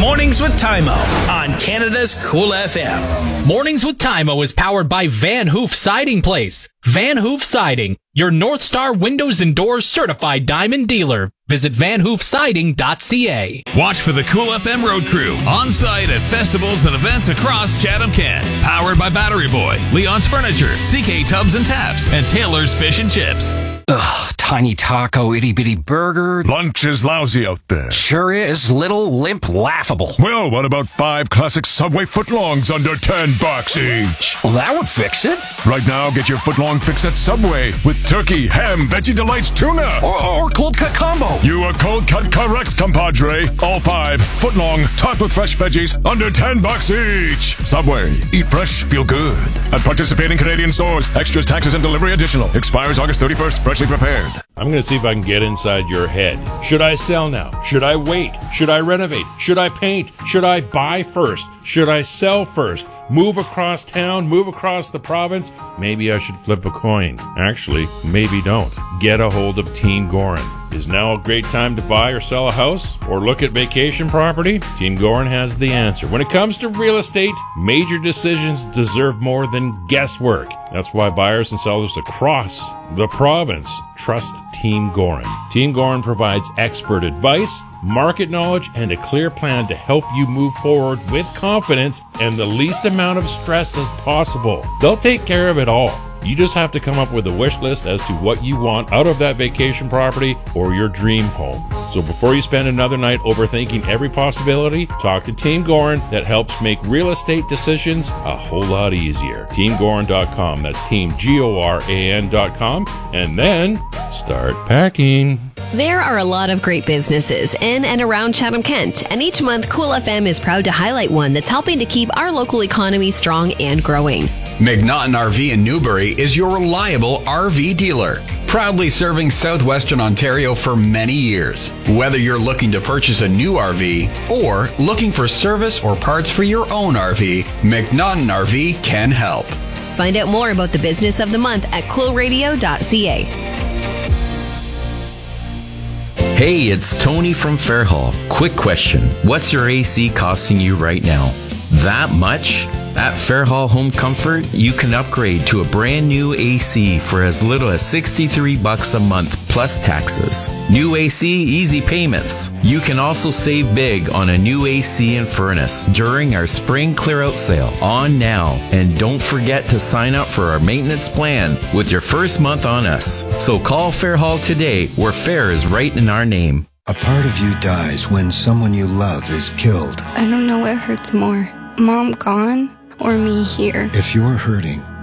Mornings with Tymo on Canada's Cool FM. Mornings with Tymo is powered by Van Hoof Siding Place. Van Hoof Siding, your North Star Windows and Doors certified diamond dealer. Visit vanhoofsiding.ca. Watch for the Cool FM Road Crew on site at festivals and events across Chatham-Kent. Powered by Battery Boy, Leon's Furniture, CK Tubs and Taps, and Taylor's Fish and Chips. Ugh, tiny taco, itty-bitty burger. Lunch is lousy out there. Sure is. Little, limp, laughable. Well, what about 5 classic Subway footlongs under $10 each? Well, that would fix it. Right now, get your footlong fix at Subway with turkey, ham, Veggie Delights, tuna. Or cold cut combo. You are cold cut correct, compadre. All 5 footlong, topped with fresh veggies, under $10 each. Subway. Eat fresh, feel good. At participating Canadian stores. Extras, taxes, and delivery additional. Expires August 31st. Freshly prepared. I'm going to see if I can get inside your head. Should I sell now? Should I wait? Should I renovate? Should I paint? Should I buy first? Should I sell first? Move across town? Move across the province? Maybe I should flip a coin. Actually, maybe don't. Get a hold of Team Gorin. Is now a great time to buy or sell a house or look at vacation property? Team Gorin has the answer. When it comes to real estate, major decisions deserve more than guesswork. That's why buyers and sellers across the province trust Team Gorin. Team Gorin provides expert advice, market knowledge, and a clear plan to help you move forward with confidence and the least amount of stress as possible. They'll take care of it all. You just have to come up with a wish list as to what you want out of that vacation property or your dream home. So before you spend another night overthinking every possibility, talk to Team Gorin that helps make real estate decisions a whole lot easier. TeamGorin.com. That's TeamGoran.com. And then start packing. There are a lot of great businesses in and around Chatham-Kent, and each month Cool FM is proud to highlight one that's helping to keep our local economy strong and growing. McNaughton RV in Newbury is your reliable RV dealer, proudly serving southwestern Ontario for many years. Whether you're looking to purchase a new RV or looking for service or parts for your own RV, McNaughton RV can help. Find out more about the business of the month at coolradio.ca. Hey, it's Tony from Fairhall. Quick question. What's your AC costing you right now? That much? At Fairhall Home Comfort, you can upgrade to a brand new AC for as little as $63 a month plus taxes. New AC, easy payments. You can also save big on a new AC and furnace during our spring clear-out sale on now. And don't forget to sign up for our maintenance plan with your first month on us. So call Fairhall today, where Fair is right in our name. A part of you dies when someone you love is killed. I don't know what hurts more, Mom gone or me here. If you're hurting,